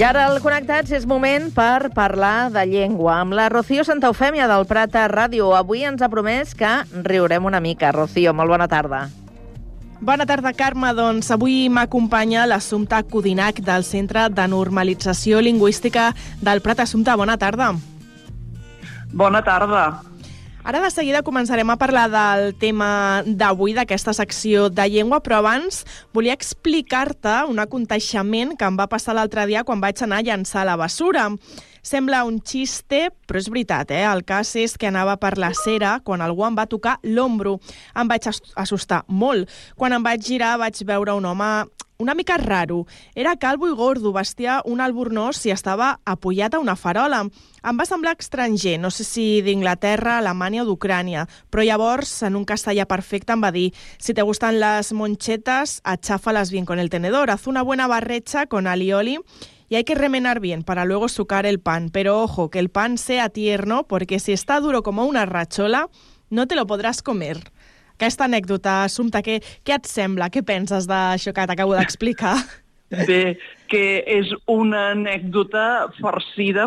I ara al Connectats és moment per parlar de llengua. Amb la Rocío Santaeufèmia del Prat a Ràdio. Avui ens ha promès que riurem una mica. Rocío, molt bona tarda. Bona tarda, Carme. Doncs avui m'acompanya l'Assumpta Codinac del Centre de Normalització Lingüística del Prat. Assumpta, bona tarda. Bona tarda. Ara de seguida començarem a parlar del tema d'avui, d'aquesta secció de llengua, però abans volia explicar-te un aconteixement que em va passar l'altre dia quan vaig anar a llançar la basura. Sembla un xiste, però és veritat, El cas és que anava per la cera quan algú em va tocar l'ombro. Em vaig assustar molt. Quan em vaig girar vaig veure un home una mica raro. Era calvo i gordo, vestia un albornoz i estava apujat a una farola. Em va semblar estranger, no sé si d'Inglaterra, Alemanya o d'Ucrània, però llavors, en un castellà perfecte, em va dir: si te gustan las monchetas, acháfalas bien con el tenedor, haz una buena barrecha con alioli y hay que remenar bien para luego sucar el pan. Pero ojo, que el pan sea tierno, porque si está duro como una rachola, no te lo podràs comer. Aquesta anècdota, Assumpta, què et sembla? Què penses d'això que t'acabo d'explicar? Bé, que és una anècdota farcida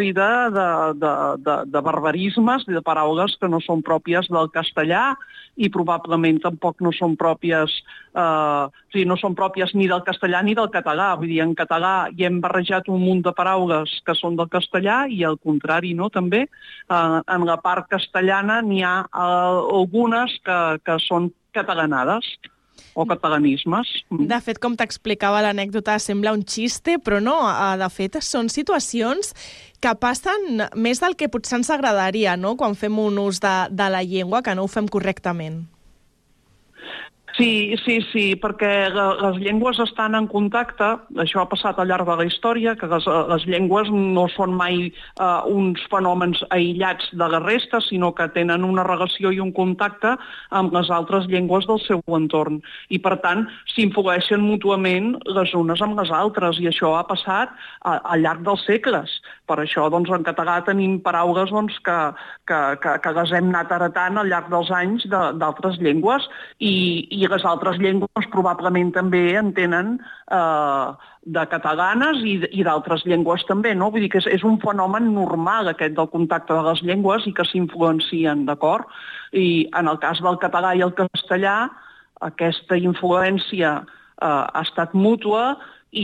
de barbarismes, de paraules que no són pròpies del castellà i probablement tampoc no són pròpies, no són pròpies ni del castellà ni del català. Vull dir, en català hi hem barrejat un munt de paraules que són del castellà i al contrari, no? També en la part castellana n'hi ha algunes que són catalanades o catalanismes. De fet, com t'explicava l'anècdota, sembla un xiste, però no. De fet, són situacions que passen més del que potser ens agradaria, no?, quan fem un ús de la llengua, que no ho fem correctament. Sí, perquè les llengües estan en contacte, això ha passat al llarg de la història, que les llengües no són mai uns fenòmens aïllats de la resta, sinó que tenen una relació i un contacte amb les altres llengües del seu entorn. I, per tant, s'influeixen mútuament les unes amb les altres, i això ha passat al llarg dels segles. Per això, doncs, en català tenim paraules que les hem anat heretant al llarg dels anys d'altres llengües, i les altres llengües probablement també en tenen de catalanes i d'altres llengües també, no? Vull dir que és un fenomen normal aquest del contacte de les llengües i que s'influencien, d'acord? I en el cas del català i el castellà, aquesta influència ha estat mútua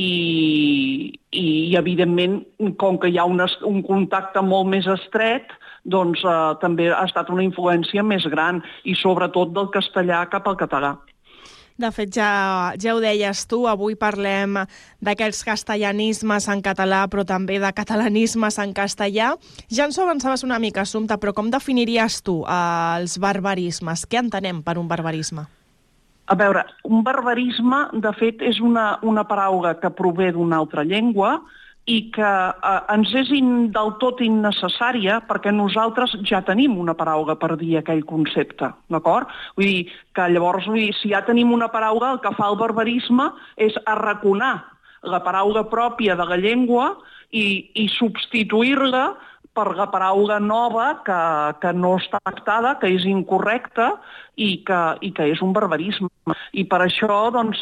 i evidentment, com que hi ha un contacte molt més estret, doncs també ha estat una influència més gran, i sobretot del castellà cap al català. De fet, ja ho deies tu, avui parlem d'aquells castellanismes en català, però també de catalanismes en castellà. Ja ens ho avançaves una mica, Assumpta, però com definiries tu els barbarismes? Què entenem per un barbarisme? A veure, un barbarisme, de fet, és una paraula que prové d'una altra llengua i que ens és del tot innecessària perquè nosaltres ja tenim una paraula per dir aquell concepte, d'acord? Vull dir que llavors, si ja tenim una paraula, el que fa el barbarisme és arraconar la paraula pròpia de la llengua i substituir-la per la paraula nova que no està adaptada, que és incorrecta i que és un barbarisme. I per això, doncs,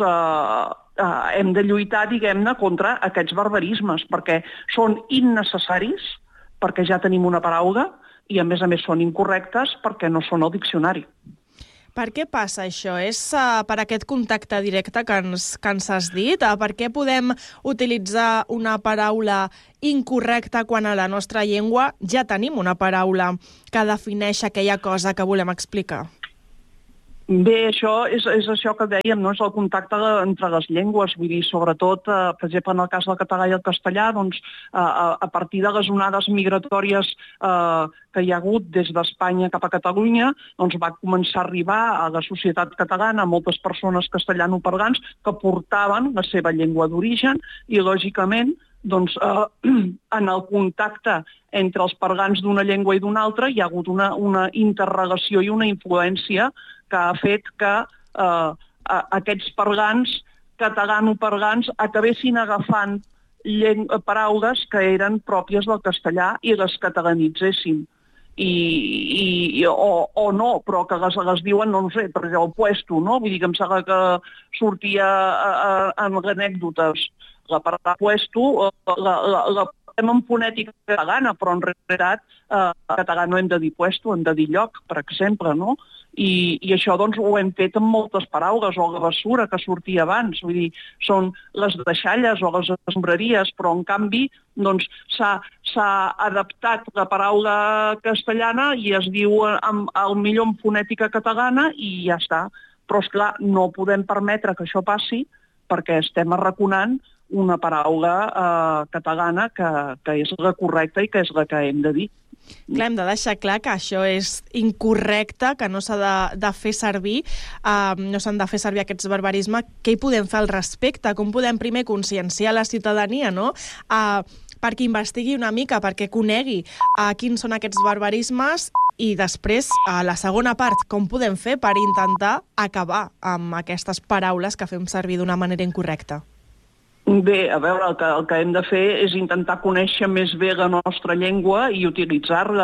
hem de lluitar, diguem-ne, contra aquests barbarismes, perquè són innecessaris, perquè ja tenim una paraula, i a més són incorrectes perquè no són al diccionari. Per què passa això? És per aquest contacte directe que ens has dit? Per què podem utilitzar una paraula incorrecta quan a la nostra llengua ja tenim una paraula que defineix aquella cosa que volem explicar? Bé, això és això que dèiem, no? És el contacte entre les llengües, vull dir, sobretot, per exemple, en el cas del català i el castellà, doncs, a partir de les onades migratòries que hi ha hagut des d'Espanya cap a Catalunya, doncs va començar a arribar a la societat catalana moltes persones castellanoparlants que portaven la seva llengua d'origen i, lògicament, doncs, en el contacte entre els parlants d'una llengua i d'una altra hi ha hagut una interrelació i una influència que ha fet que aquests parlants, catalanoparlants, acabessin agafant paraules que eren pròpies del castellà i les catalanitzessin. O no, però que les diuen, no sé, perquè el puesto, no? Vull dir que em sembla que sortia en anècdotes la paraula puesto la posem en fonètica catalana, però en realitat en català no hem de dir puesto, hem de dir lloc, per exemple, no? I això doncs ho hem fet amb moltes paraules, o la bessura que sortia abans, vull dir, són les deixalles o les escombraries, però en canvi doncs s'ha adaptat la paraula castellana i es diu al millor en fonètica catalana i ja està. Però esclar, no podem permetre que això passi perquè estem arraconant una paraula catalana que és la correcta i que és la que hem de dir. Clar, hem de deixar clar que això és incorrecte, que no s'ha de fer servir, no s'han de fer servir aquests barbarismes. Què hi podem fer al respecte? Com podem primer conscienciar la ciutadania, no? Perquè investigui una mica, perquè conegui quins són aquests barbarismes i després, a la segona part, com podem fer per intentar acabar amb aquestes paraules que fem servir d'una manera incorrecta? Bé, a veure, el que hem de fer és intentar conèixer més bé la nostra llengua i utilitzar-la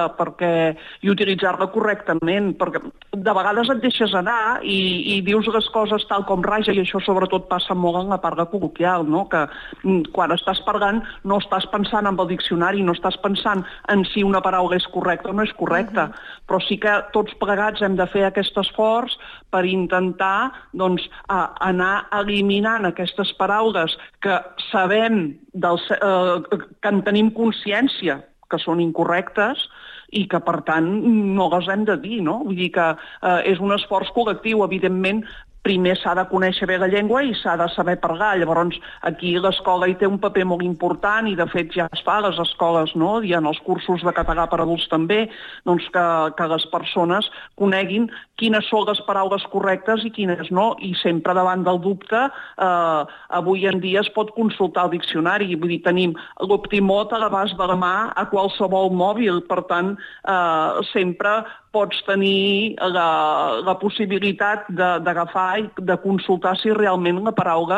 correctament, perquè de vegades et deixes anar i dius les coses tal com raja, i això sobretot passa molt en la parla col·loquial, no? Que quan estàs parlant no estàs pensant en el diccionari, no estàs pensant en si una paraula és correcta o no és correcta, però sí que tots plegats hem de fer aquest esforç per intentar doncs, anar eliminant aquestes paraules que sabem que en tenim consciència que són incorrectes i que, per tant, no les hem de dir, no? Vull dir que és un esforç col·lectiu, evidentment. Primer s'ha de conèixer bé la llengua i s'ha de saber parlar. Llavors, aquí l'escola hi té un paper molt important i, de fet, ja es fa a les escoles, no? I en els cursos de català per adults també, doncs que les persones coneguin quines són les paraules correctes i quines no. I sempre davant del dubte, avui en dia es pot consultar el diccionari. Vull dir, tenim l'Optimot a l'abast de la mà a qualsevol mòbil. Per tant, sempre pots tenir la possibilitat d'agafar i de consultar si realment la paraula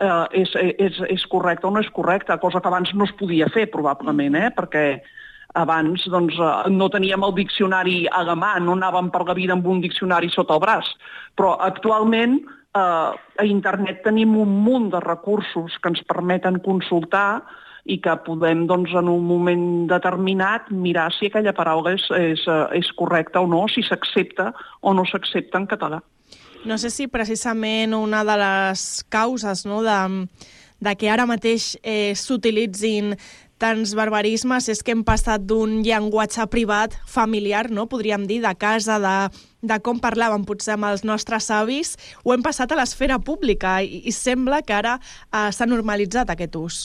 és correcta o no és correcta, cosa que abans no es podia fer, probablement, perquè abans doncs, no teníem el diccionari a la mà, no anàvem per la vida amb un diccionari sota el braç. Però actualment a internet tenim un munt de recursos que ens permeten consultar i que podem, doncs, en un moment determinat mirar si aquella paraula és correcta o no, si s'accepta o no s'accepta en català. No sé si precisament una de les causes, no, de que ara mateix s'utilitzin tants barbarismes és que hem passat d'un llenguatge privat familiar, no, podríem dir, de casa, de com parlàvem potser amb els nostres avis, ho hem passat a l'esfera pública i sembla que ara s'ha normalitzat aquest ús.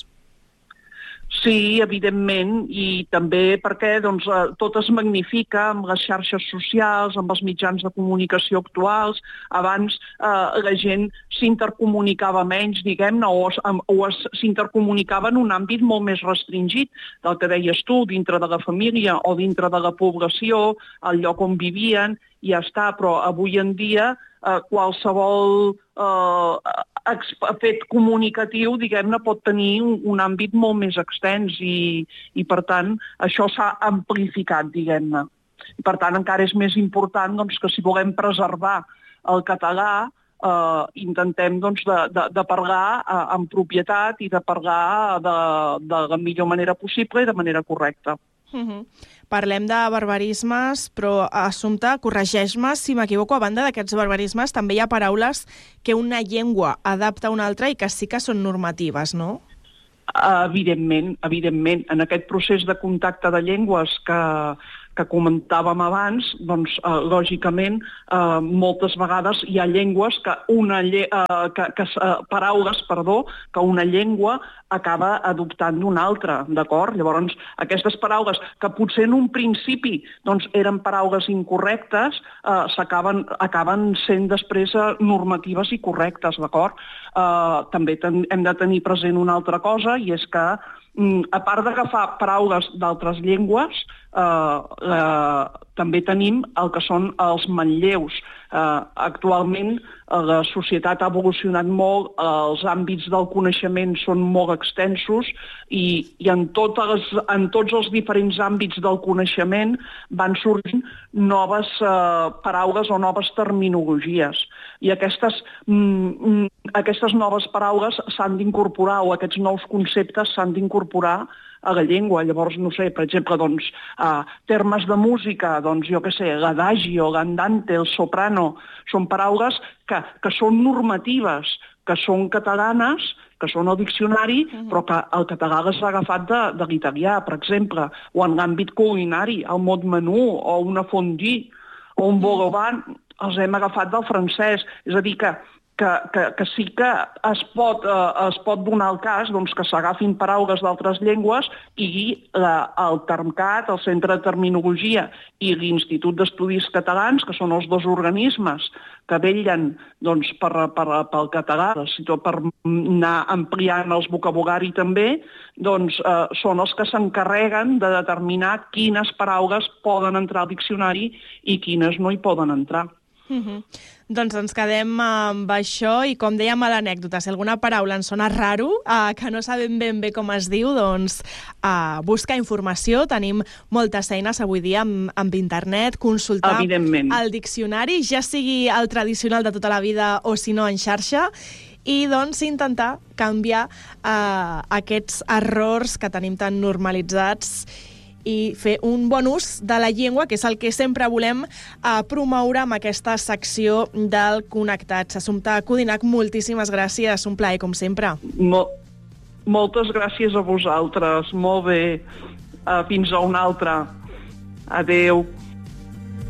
Sí, evidentment, i també perquè doncs, tot es magnifica amb les xarxes socials, amb els mitjans de comunicació actuals. Abans la gent s'intercomunicava menys, diguem-ne, o s'intercomunicava en un àmbit molt més restringit, del que deies tu, dintre de la família o dintre de la població, el lloc on vivien, i ja està. Però avui en dia qualsevol fet comunicatiu, diguem-ne, pot tenir un àmbit molt més extens i per tant, això s'ha amplificat, diguem-ne. Per tant, encara és més important doncs, que si volem preservar el català, intentem doncs, de parlar amb propietat i de parlar de la millor manera possible i de manera correcta. Parlem de barbarismes, però, Assumpta, corregeix-me si m'equivoco, a banda d'aquests barbarismes també hi ha paraules que una llengua adapta a una altra i que sí que són normatives, no? Evidentment. En aquest procés de contacte de llengües que comentàvem abans, doncs, lògicament, moltes vegades hi ha llengües paraules que una llengua acaba adoptant d'una altra, d'acord? Llavors, aquestes paraules que potser en un principi doncs, eren paraules incorrectes, acaben sent després normatives i correctes, d'acord? També hem de tenir present una altra cosa, i és que a part d'agafar paraules d'altres llengües, també tenim el que són els manlleus. Actualment la societat ha evolucionat molt, els àmbits del coneixement són molt extensos i en tots els diferents àmbits del coneixement van sorgint noves paraules o noves terminologies. I aquestes noves paraules s'han d'incorporar, o aquests nous conceptes s'han d'incorporar a la llengua. Llavors, no sé, per exemple, termes de música, jo què sé, l'adagio, l'andante, el soprano, són paraules que són normatives, que són catalanes, que són al diccionari, però que el català les ha agafat de l'italià, per exemple, o en l'àmbit culinari, el mot menú, o una fondue, o un vol au vent, els hem agafat del francès. És a dir, que sí que es pot donar el cas que s'agafin paraules d'altres llengües i el Termcat, el Centre de Terminologia i l'Institut d'Estudis Catalans, que són els dos organismes que vetllen pel català, per anar ampliant el vocabulari també, són els que s'encarreguen de determinar quines paraules poden entrar al diccionari i quines no hi poden entrar. Doncs ens quedem amb això i, com dèiem a l'anècdota, si alguna paraula ens sona raro, que no sabem ben bé com es diu, doncs buscar informació. Tenim moltes eines avui dia amb internet, consultar el diccionari, ja sigui el tradicional de tota la vida o, si no, en xarxa, i doncs intentar canviar aquests errors que tenim tan normalitzats i fer un bon ús de la llengua, que és el que sempre volem promoure amb aquesta secció del Connectats. Assumpta Codinac, moltíssimes gràcies, un plaer, com sempre. Moltes gràcies a vosaltres, molt bé. Fins a una altra. Adéu.